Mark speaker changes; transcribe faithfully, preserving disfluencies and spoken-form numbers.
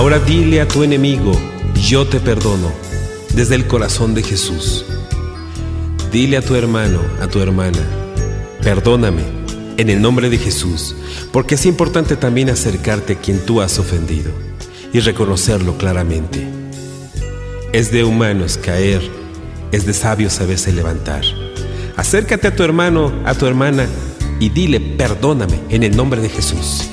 Speaker 1: Ahora dile a tu enemigo, yo te perdono, desde el corazón de Jesús. Dile a tu hermano, a tu hermana, perdóname, en el nombre de Jesús, porque es importante también acercarte a quien tú has ofendido y reconocerlo claramente. Es de humanos caer, es de sabios saberse levantar. Acércate a tu hermano, a tu hermana, y dile, perdóname, en el nombre de Jesús.